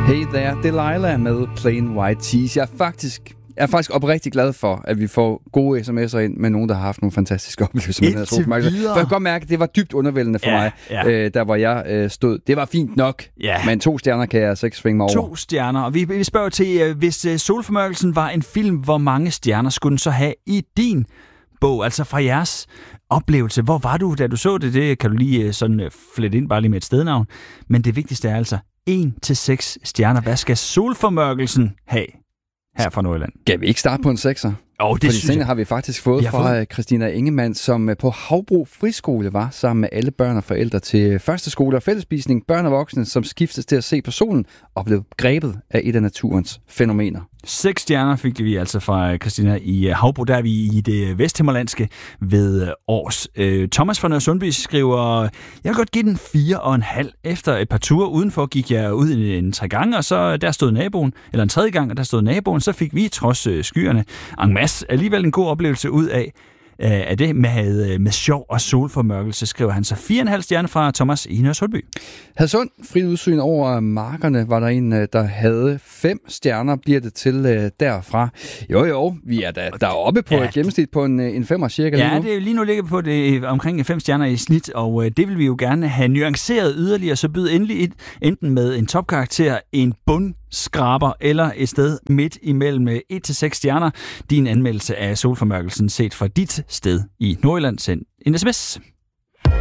Hey there, Delilah med Plain White Tees. Jeg er faktisk oprigtig glad for, at vi får gode sms'er ind med nogen, der har haft nogle fantastiske oplevelser med den her solformørkelse. For jeg kan godt mærke, at det var dybt undervældende for mig, der hvor jeg stod. Det var fint nok, men 2 stjerner kan jeg altså ikke svinge mig over. 2 stjerner, og vi spørger til, hvis solformørkelsen var en film, hvor mange stjerner skulle den så have i din bog, altså fra jeres oplevelse? Hvor var du, da du så det? Det kan du lige sådan flette ind, bare lige med et stednavn. Men det vigtigste er altså 1-6 stjerner. Hvad skal solformørkelsen have her fra Nordjylland? Kan vi ikke starte på en 6'er? Det Fordi har vi faktisk fået fra Christina Ingemann, som på Havbro Friskole var sammen med alle børn og forældre til første skole og fællesspisning. Børn og voksne, som skiftes til at se på solen og blev grebet af et af naturens fænomener. 6 stjerner fik vi altså fra Christina i Havbro. Der er vi i det vesthimmerlandske ved Års. Thomas fra Nørresundby skriver, jeg vil godt give den 4,5. Efter et par ture udenfor gik jeg ud en 3 gange, og så der stod naboen, eller en 3. gang, og der stod naboen. Så fik vi trods skyerne en masse alligevel en god oplevelse ud af det med sjov og solformørkelse, skriver han så. 4,5 stjerner fra Thomas i Nørresundby. Hadsund, frit udsyn over markerne, var der en, der havde 5 stjerner, bliver det til derfra. Jo, vi er der oppe på et gennemsnit på en 5'er cirka lige nu. Ja, det er lige nu ligger på det omkring 5 stjerner i snit, og det vil vi jo gerne have nuanceret yderligere, så byd endelig enten med en topkarakter, en bundskraber eller et sted midt imellem 1-6 stjerner. Din anmeldelse af solformørkelsen set fra dit sted i Nordjylland. Send en sms.